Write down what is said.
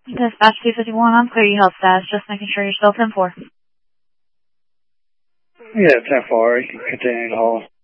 Dispatch 251, I'm clear. You health status. Just making sure you're still 10-4. Yeah, 10-4. You can continue to hold.